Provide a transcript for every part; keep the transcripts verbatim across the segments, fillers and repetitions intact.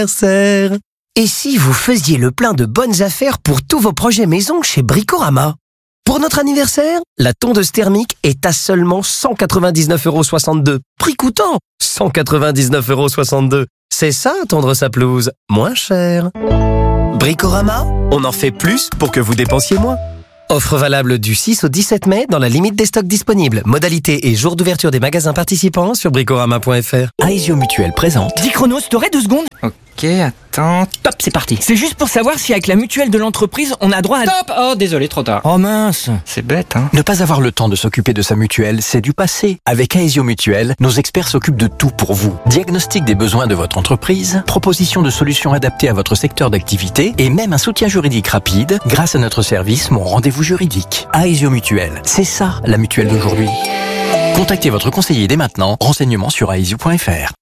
anniversaire. Et si vous faisiez le plein de bonnes affaires pour tous vos projets maison chez Bricorama? Pour notre anniversaire, la tondeuse thermique est à seulement cent quatre-vingt-dix-neuf euros soixante-deux. Prix coûtant cent quatre-vingt-dix-neuf euros soixante-deux. C'est ça, tondre sa pelouse, moins cher. Bricorama, on en fait plus pour que vous dépensiez moins. Offre valable du six au dix-sept mai dans la limite des stocks disponibles. Modalité et jour d'ouverture des magasins participants sur bricorama point f r. Aesio Mutuelle présente. dix chronos, t'aurais deux secondes? Ok, attends. Top, c'est parti. C'est juste pour savoir si avec la mutuelle de l'entreprise, on a droit à... Stop! Oh, désolé, trop tard. Oh mince. C'est bête, hein. Ne pas avoir le temps de s'occuper de sa mutuelle, c'est du passé. Avec Aesio Mutuelle, nos experts s'occupent de tout pour vous. Diagnostic des besoins de votre entreprise, proposition de solutions adaptées à votre secteur d'activité et même un soutien juridique rapide grâce à notre service Mon Rendez-vous Juridique. Aesio Mutuelle, c'est ça la mutuelle d'aujourd'hui. Contactez votre conseiller dès maintenant. Renseignements sur aesio point f r.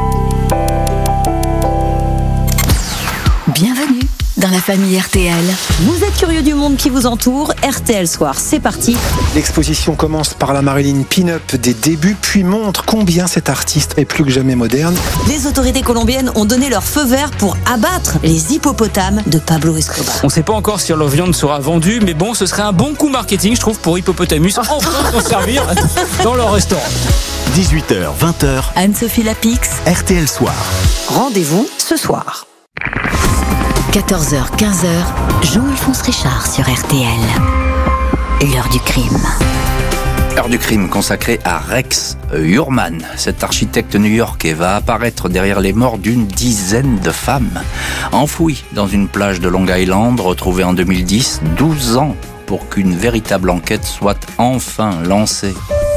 Bienvenue dans la famille R T L. Vous êtes curieux du monde qui vous entoure? R T L Soir, c'est parti. L'exposition commence par la Marilyn Pin-Up des débuts, puis montre combien cet artiste est plus que jamais moderne. Les autorités colombiennes ont donné leur feu vert pour abattre les hippopotames de Pablo Escobar. On ne sait pas encore si leur viande sera vendue, mais bon, ce serait un bon coup marketing, je trouve, pour Hippopotamus, enfin s'en servir dans leur restaurant. dix-huit heures, vingt heures, Anne-Sophie Lapix, R T L Soir. Rendez-vous ce soir. quatorze heures, quinze heures, Jean-Alphonse Richard sur R T L. L'heure du crime. L'heure du crime consacrée à Rex Hurman. Cet architecte new-yorkais va apparaître derrière les morts d'une dizaine de femmes. Enfoui dans une plage de Long Island, retrouvée en deux mille dix, douze ans pour qu'une véritable enquête soit enfin lancée.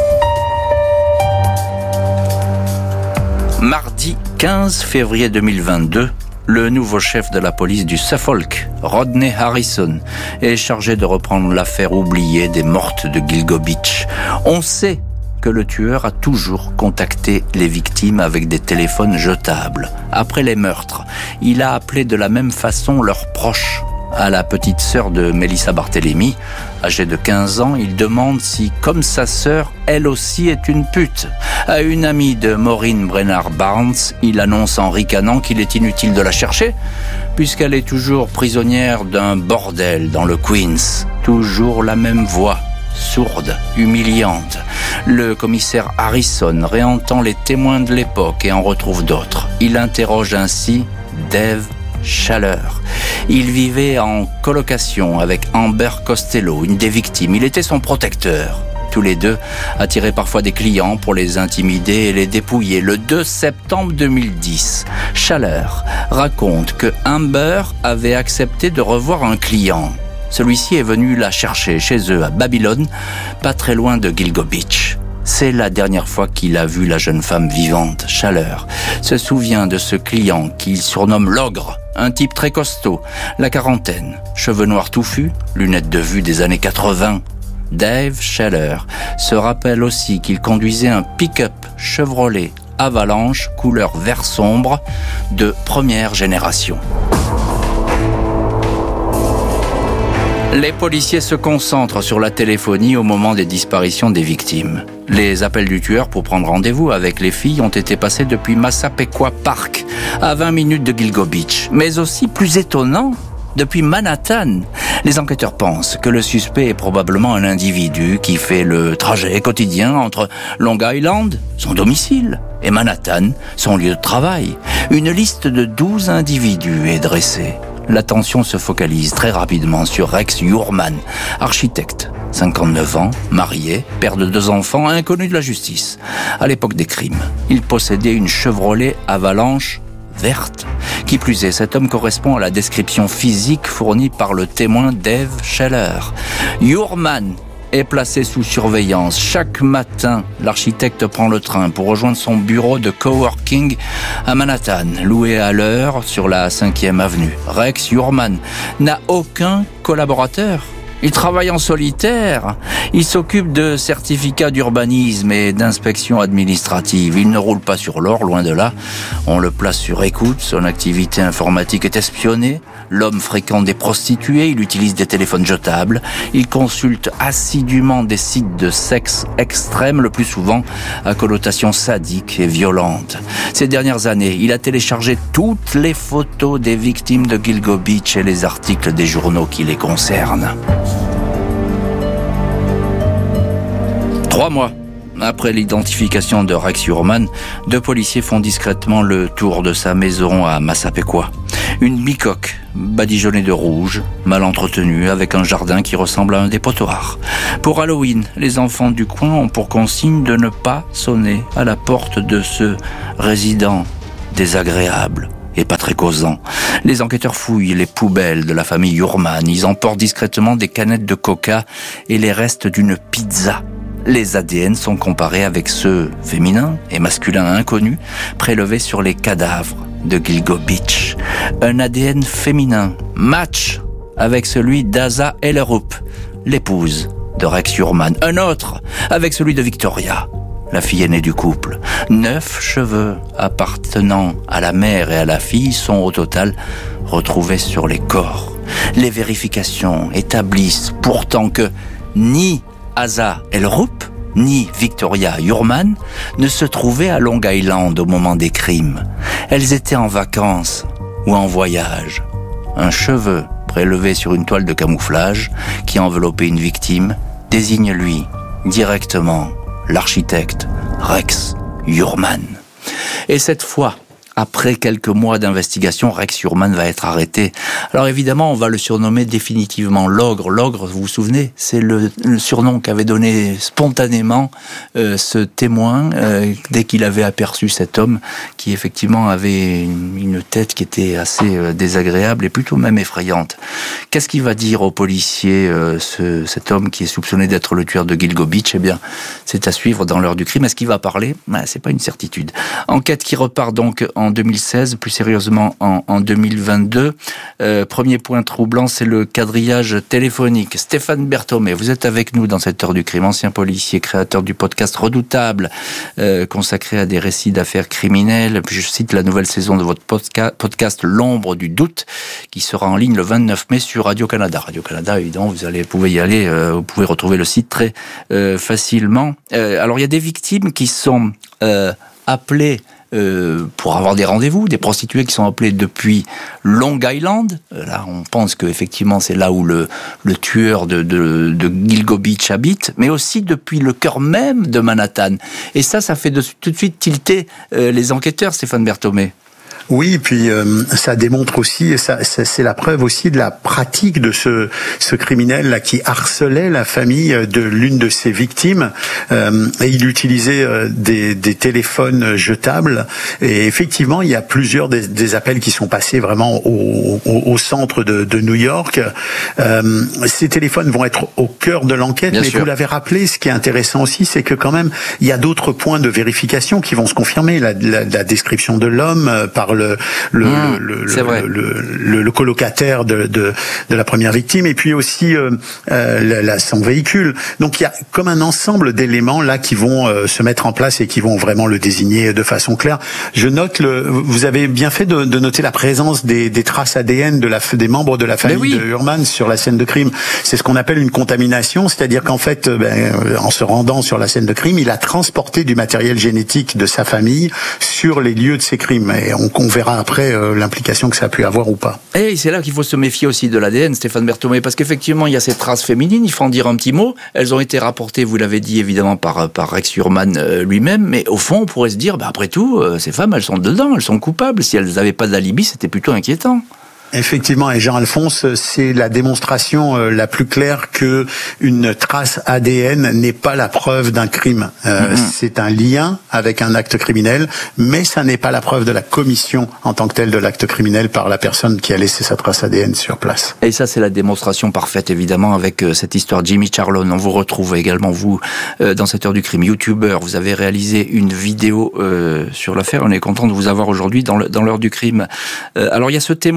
Mardi quinze février deux mille vingt-deux, le nouveau chef de la police du Suffolk, Rodney Harrison, est chargé de reprendre l'affaire oubliée des mortes de Gilgo Beach. On sait que le tueur a toujours contacté les victimes avec des téléphones jetables. Après les meurtres, il a appelé de la même façon leurs proches. À la petite sœur de Melissa Barthélémy, âgée de quinze ans, il demande si, comme sa sœur, elle aussi est une pute. À une amie de Maureen Brennard Barnes, il annonce en ricanant qu'il est inutile de la chercher, puisqu'elle est toujours prisonnière d'un bordel dans le Queens. Toujours la même voix, sourde, humiliante. Le commissaire Harrison réentend les témoins de l'époque et en retrouve d'autres. Il interroge ainsi Dave Chaleur. Il vivait en colocation avec Amber Costello, une des victimes. Il était son protecteur. Tous les deux attiraient parfois des clients pour les intimider et les dépouiller. Le deux septembre deux mille dix, Chaleur raconte que Amber avait accepté de revoir un client. Celui-ci est venu la chercher chez eux à Babylone, pas très loin de Gilgo Beach. C'est la dernière fois qu'il a vu la jeune femme vivante. Chaleur se souvient de ce client qu'il surnomme l'ogre, un type très costaud, la quarantaine, cheveux noirs touffus, lunettes de vue des années quatre-vingts. Dave Chaleur se rappelle aussi qu'il conduisait un pick-up Chevrolet Avalanche couleur vert sombre de première génération. Les policiers se concentrent sur la téléphonie au moment des disparitions des victimes. Les appels du tueur pour prendre rendez-vous avec les filles ont été passés depuis Massapequa Park, à vingt minutes de Gilgo Beach. Mais aussi, plus étonnant, depuis Manhattan. Les enquêteurs pensent que le suspect est probablement un individu qui fait le trajet quotidien entre Long Island, son domicile, et Manhattan, son lieu de travail. Une liste de douze individus est dressée. L'attention se focalise très rapidement sur Rex Hurman, architecte, cinquante-neuf ans, marié, père de deux enfants, inconnu de la justice. À l'époque des crimes, il possédait une Chevrolet Avalanche verte. Qui plus est, cet homme correspond à la description physique fournie par le témoin Dave Chaleur. Hurman est placé sous surveillance. Chaque matin, l'architecte prend le train pour rejoindre son bureau de coworking à Manhattan, loué à l'heure sur la cinquième avenue. Rex Hurman n'a aucun collaborateur. Il travaille en solitaire. Il s'occupe de certificats d'urbanisme et d'inspection administrative. Il ne roule pas sur l'or, loin de là. On le place sur écoute. Son activité informatique est espionnée. L'homme fréquente des prostituées. Il utilise des téléphones jetables. Il consulte assidûment des sites de sexe extrême, le plus souvent à connotation sadique et violente. Ces dernières années, il a téléchargé toutes les photos des victimes de Gilgo Beach et les articles des journaux qui les concernent. Trois mois après l'identification de Rex Hurman, deux policiers font discrètement le tour de sa maison à Massapequa. Une bicoque badigeonnée de rouge, mal entretenue, avec un jardin qui ressemble à un dépotoir. Pour Halloween, les enfants du coin ont pour consigne de ne pas sonner à la porte de ce résident désagréable et pas très causant. Les enquêteurs fouillent les poubelles de la famille Hurman. Ils emportent discrètement des canettes de coca et les restes d'une pizza. Les A D N sont comparés avec ceux féminins et masculins inconnus prélevés sur les cadavres de Gilgo Beach. Un A D N féminin match avec celui d'Asa Ellerup, l'épouse de Rex Hurman. Un autre avec celui de Victoria, la fille aînée du couple. Neuf cheveux appartenant à la mère et à la fille sont au total retrouvés sur les corps. Les vérifications établissent pourtant que ni Asa Ellerup ni Victoria Hurman ne se trouvaient à Long Island au moment des crimes. Elles étaient en vacances ou en voyage. Un cheveu prélevé sur une toile de camouflage qui enveloppait une victime désigne lui directement l'architecte Rex Hurman. Et cette fois, après quelques mois d'investigation, Rex Hurman va être arrêté. Alors évidemment, on va le surnommer définitivement l'ogre. L'ogre, vous vous souvenez, c'est le, le surnom qu'avait donné spontanément euh, ce témoin euh, dès qu'il avait aperçu cet homme qui effectivement avait une, une tête qui était assez euh, désagréable et plutôt même effrayante. Qu'est-ce qu'il va dire aux policiers, euh, ce, cet homme qui est soupçonné d'être le tueur de Gilgo Beach? Eh bien, c'est à suivre dans l'heure du crime. Est-ce qu'il va parler? Ben, c'est pas une certitude. Enquête qui repart donc en deux mille seize, plus sérieusement en, en deux mille vingt-deux. Euh, premier point troublant, c'est le quadrillage téléphonique. Stéphane Berthomé, vous êtes avec nous dans cette heure du crime, ancien policier, créateur du podcast Redoutable, euh, consacré à des récits d'affaires criminelles. Puis je cite la nouvelle saison de votre podca- podcast L'ombre du doute, qui sera en ligne le vingt-neuf mai sur Radio-Canada. Radio-Canada, évidemment, vous allez, pouvez y aller, euh, vous pouvez retrouver le site très euh, facilement. Euh, alors, il y a des victimes qui sont euh, appelées Euh, pour avoir des rendez-vous, des prostituées qui sont appelées depuis Long Island. Là, on pense qu'effectivement, c'est là où le, le tueur de, de, de Gilgo Beach habite, mais aussi depuis le cœur même de Manhattan. Et ça, ça fait de, tout de suite tilter euh, les enquêteurs, Stéphane Berthomé. Oui, puis euh, ça démontre aussi, et ça, ça, c'est la preuve aussi de la pratique de ce, ce criminel là qui harcelait la famille de l'une de ses victimes. Euh, et il utilisait euh, des, des téléphones jetables. Et effectivement, il y a plusieurs des, des appels qui sont passés vraiment au, au, au centre de, de New York. Euh, ces téléphones vont être au cœur de l'enquête. Bien mais sûr. Vous l'avez rappelé, ce qui est intéressant aussi, c'est que quand même, il y a d'autres points de vérification qui vont se confirmer. La, la, la description de l'homme euh, par le le, mmh, le, le, le, le, le colocataire de, de, de la première victime, et puis aussi euh, euh, la, la, son véhicule. Donc il y a comme un ensemble d'éléments là qui vont euh, se mettre en place et qui vont vraiment le désigner de façon claire. Je note, le, vous avez bien fait de, de noter la présence des, des traces A D N de la, des membres de la famille oui. de Hurman sur la scène de crime. C'est ce qu'on appelle une contamination, c'est-à-dire qu'en fait, ben, en se rendant sur la scène de crime, il a transporté du matériel génétique de sa famille sur les lieux de ces crimes. Et on, on verra après euh, l'implication que ça a pu avoir ou pas. Et c'est là qu'il faut se méfier aussi de l'A D N, Stéphane Berthomé, parce qu'effectivement, il y a ces traces féminines, il faut en dire un petit mot. Elles ont été rapportées, vous l'avez dit, évidemment, par, par Rex Hurman euh, lui-même, mais au fond, on pourrait se dire, bah, après tout, euh, ces femmes, elles sont dedans, elles sont coupables. Si elles n'avaient pas d'alibi, c'était plutôt inquiétant. Effectivement, et Jean-Alphonse, c'est la démonstration euh, la plus claire que une trace A D N n'est pas la preuve d'un crime. Euh, mm-hmm. C'est un lien avec un acte criminel, mais ça n'est pas la preuve de la commission en tant que telle de l'acte criminel par la personne qui a laissé sa trace A D N sur place. Et ça, c'est la démonstration parfaite, évidemment, avec euh, cette histoire Jimmy Charlone. On vous retrouve également, vous, euh, dans cette heure du crime, youtubeur. Vous avez réalisé une vidéo euh, sur l'affaire. On est content de vous avoir aujourd'hui dans, le, dans l'heure du crime. Euh, alors, il y a ce témoin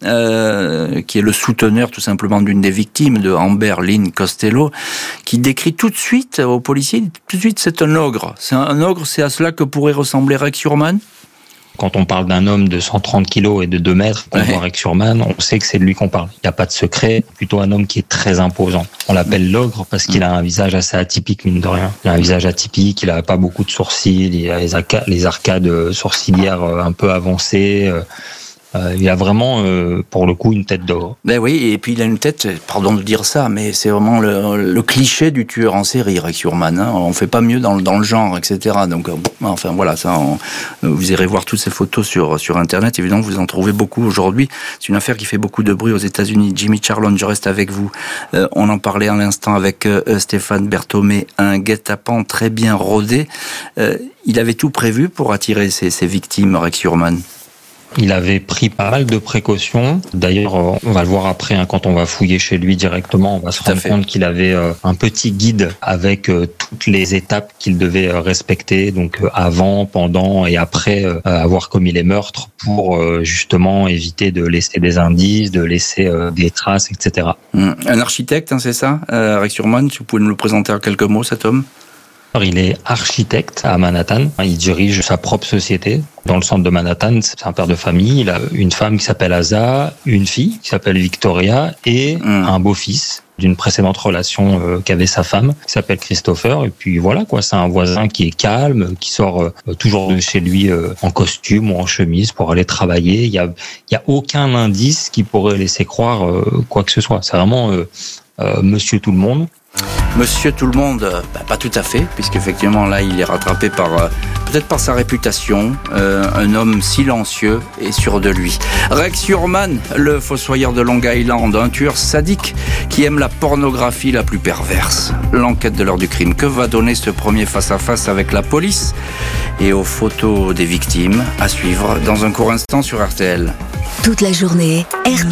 euh, qui est le souteneur tout simplement d'une des victimes de Amber Lynn Costello, qui décrit tout de suite aux policiers, tout de suite c'est un ogre. C'est un ogre, c'est à cela que pourrait ressembler Rex Hurman. Quand on parle d'un homme de cent trente kilos et de deux mètres, qu'on ouais. voit Rex Hurman, on sait que c'est de lui qu'on parle. Il n'y a pas de secret, plutôt un homme qui est très imposant. On l'appelle l'ogre parce qu'il a un visage assez atypique, mine de rien. Il a un visage atypique, il n'a pas beaucoup de sourcils, il a les, arca- les arcades sourcilières un peu avancées. Euh, il a vraiment, euh, pour le coup, une tête d'ogre. Ben oui, et puis il a une tête, pardon de dire ça, mais c'est vraiment le, le cliché du tueur en série, Rex Hurman. Hein. On fait pas mieux dans, dans le genre, et cetera. Donc, bon, enfin voilà, ça, on, vous irez voir toutes ces photos sur sur Internet. Évidemment, vous en trouvez beaucoup aujourd'hui. C'est une affaire qui fait beaucoup de bruit aux États-Unis. Jimmy Charlone, je reste avec vous. Euh, on en parlait à l'instant avec euh, Stéphane Berthomé, un guet-apens très bien rodé. Euh, il avait tout prévu pour attirer ses, ses victimes, Rex Hurman. Il avait pris pas mal de précautions. D'ailleurs, on va le voir après, hein, quand on va fouiller chez lui directement, on va se rendre compte qu'il avait euh, un petit guide avec euh, toutes les étapes qu'il devait euh, respecter, donc euh, avant, pendant et après euh, avoir commis les meurtres, pour euh, justement éviter de laisser des indices, de laisser euh, des traces, et cetera. Mmh. Un architecte, hein, c'est ça, euh, Rex Hurman, si vous pouvez nous le présenter en quelques mots, cet homme? Il est architecte à Manhattan. Il dirige sa propre société dans le centre de Manhattan. C'est un père de famille. Il a une femme qui s'appelle Asa, une fille qui s'appelle Victoria et mmh. un beau-fils d'une précédente relation euh, qu'avait sa femme, qui s'appelle Christopher. Et puis voilà, quoi. C'est un voisin qui est calme, qui sort euh, toujours de chez lui euh, en costume ou en chemise pour aller travailler. Il y a, il y a aucun indice qui pourrait laisser croire euh, quoi que ce soit. C'est vraiment euh, euh, Monsieur Tout le Monde. Monsieur Tout le Monde, bah, pas tout à fait, puisqu'effectivement là il est rattrapé par euh, peut-être par sa réputation, euh, un homme silencieux et sûr de lui. Rex Hurman, le fossoyeur de Long Island, un tueur sadique qui aime la pornographie la plus perverse. L'enquête de l'heure du crime, que va donner ce premier face-à-face avec la police et aux photos des victimes, à suivre dans un court instant sur R T L. Toute la journée, R T L.